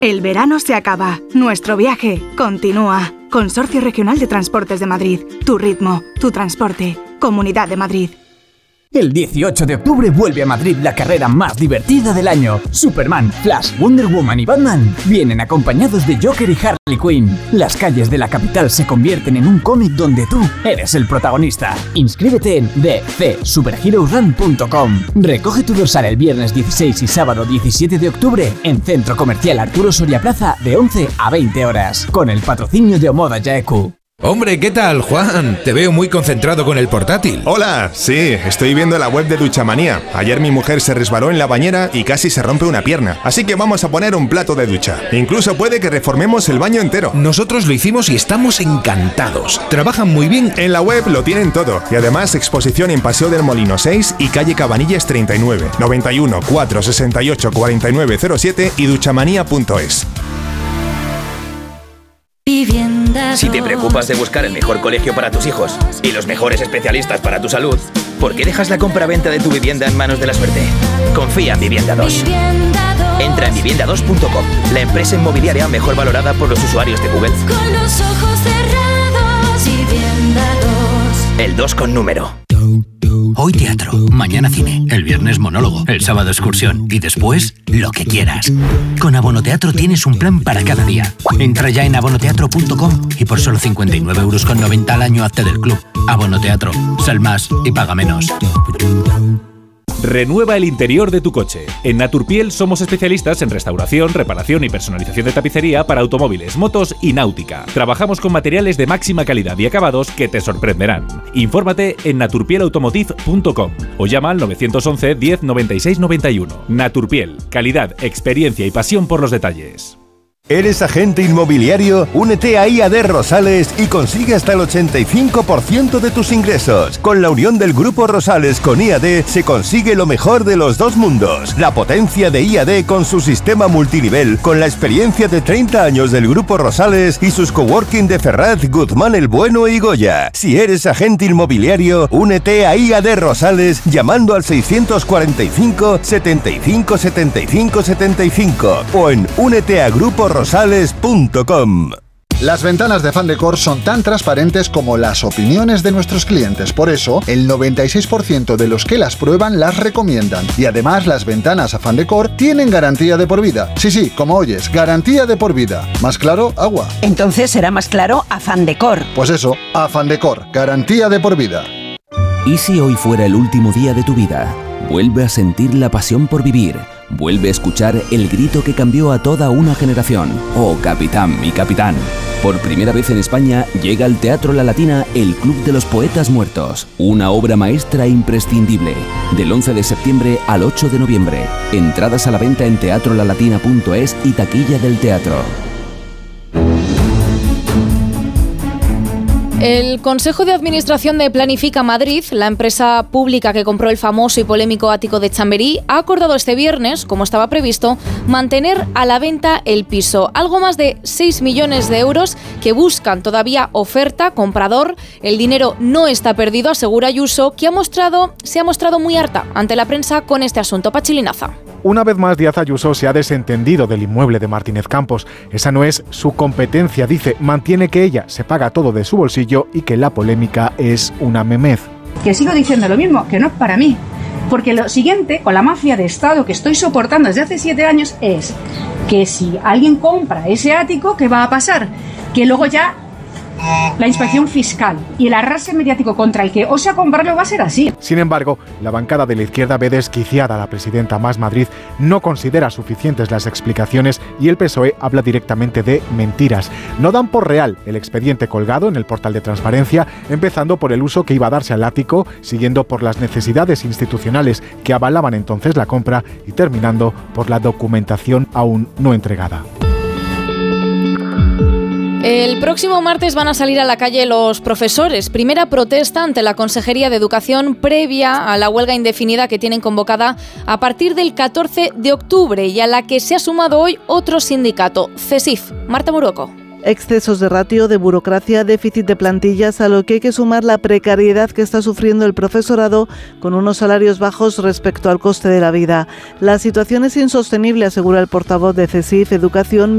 El verano se acaba, nuestro viaje continúa. Consorcio Regional de Transportes de Madrid. Tu ritmo, tu transporte. Comunidad de Madrid. El 18 de octubre vuelve a Madrid la carrera más divertida del año. Superman, Flash, Wonder Woman y Batman vienen acompañados de Joker y Harley Quinn. Las calles de la capital se convierten en un cómic donde tú eres el protagonista. Inscríbete en dcsuperheroesrun.com. Recoge tu dorsal el viernes 16 y sábado 17 de octubre en Centro Comercial Arturo Soria Plaza de 11 a 20 horas. Con el patrocinio de Omoda Yaeku. Hombre, ¿qué tal, Juan? Te veo muy concentrado con el portátil. Hola, sí, estoy viendo la web de Duchamanía. Ayer mi mujer se resbaló en la bañera y casi se rompe una pierna. Así que vamos a poner un plato de ducha. Incluso puede que reformemos el baño entero. Nosotros lo hicimos y estamos encantados. Trabajan muy bien. En la web lo tienen todo. Y además exposición en Paseo del Molino 6 y calle Cabanillas 39. 91 468 4907 y duchamanía.es. Si te preocupas de buscar el mejor colegio para tus hijos y los mejores especialistas para tu salud, ¿por qué dejas la compraventa de tu vivienda en manos de la suerte? Confía en Vivienda 2. Entra en vivienda2.com, la empresa inmobiliaria mejor valorada por los usuarios de Google. Con los ojos cerrados, Vivienda 2. El 2 con número. Hoy teatro, mañana cine, el viernes monólogo, el sábado excursión y después lo que quieras. Con Abonoteatro tienes un plan para cada día. Entra ya en abonoteatro.com y por solo 59,90 € al año hazte del club. Abonoteatro, sal más y paga menos. Renueva el interior de tu coche. En Naturpiel somos especialistas en restauración, reparación y personalización de tapicería para automóviles, motos y náutica. Trabajamos con materiales de máxima calidad y acabados que te sorprenderán. Infórmate en naturpielautomotive.com o llama al 911 10 96 91. Naturpiel, calidad, experiencia y pasión por los detalles. ¿Eres agente inmobiliario? Únete a IAD Rosales y consigue hasta el 85% de tus ingresos. Con la unión del Grupo Rosales con IAD se consigue lo mejor de los dos mundos. La potencia de IAD con su sistema multinivel, con la experiencia de 30 años del Grupo Rosales y sus coworking de Ferraz, Guzmán el Bueno y Goya. Si eres agente inmobiliario, únete a IAD Rosales llamando al 645 75 75 75 o en úneteagruporosales.com. Las ventanas de Fandecor son tan transparentes como las opiniones de nuestros clientes. Por eso, el 96% de los que las prueban las recomiendan. Y además, las ventanas a Fandecor tienen garantía de por vida. Sí, como oyes, garantía de por vida. ¿Más claro? Agua. Entonces será más claro a Fandecor. Pues eso, a Fandecor, garantía de por vida. ¿Y si hoy fuera el último día de tu vida? Vuelve a sentir la pasión por vivir. Vuelve a escuchar el grito que cambió a toda una generación. ¡Oh, capitán, mi capitán! Por primera vez en España llega al Teatro La Latina el Club de los Poetas Muertos. Una obra maestra imprescindible. Del 11 de septiembre al 8 de noviembre. Entradas a la venta en teatrolalatina.es y taquilla del teatro. El Consejo de Administración de Planifica Madrid, la empresa pública que compró el famoso y polémico ático de Chamberí, ha acordado este viernes, como estaba previsto, mantener a la venta el piso. Algo más de 6 millones de euros que buscan todavía oferta, comprador. El dinero no está perdido, asegura Ayuso, que se ha mostrado muy harta ante la prensa con este asunto. Pachi Linaza. Una vez más, Díaz Ayuso se ha desentendido del inmueble de Martínez Campos. Esa no es su competencia, dice. Mantiene que ella se paga todo de su bolsillo y que la polémica es una memez. Que sigo diciendo lo mismo, que no es para mí. Porque lo siguiente, con la mafia de Estado que estoy soportando desde hace 7 años, es que si alguien compra ese ático, ¿qué va a pasar? Que luego ya la inspección fiscal y el arrastre mediático contra el que osa comprarlo va a ser así. Sin embargo, la bancada de la izquierda ve desquiciada a la presidenta Más Madrid, no considera suficientes las explicaciones y el PSOE habla directamente de mentiras. No dan por real el expediente colgado en el portal de transparencia, empezando por el uso que iba a darse al ático, siguiendo por las necesidades institucionales que avalaban entonces la compra y terminando por la documentación aún no entregada. El próximo martes van a salir a la calle los profesores. Primera protesta ante la Consejería de Educación previa a la huelga indefinida que tienen convocada a partir del 14 de octubre y a la que se ha sumado hoy otro sindicato, CESIF. Marta Muruoco. Excesos de ratio, de burocracia, déficit de plantillas, a lo que hay que sumar la precariedad que está sufriendo el profesorado con unos salarios bajos respecto al coste de la vida. La situación es insostenible, asegura el portavoz de CESIF Educación,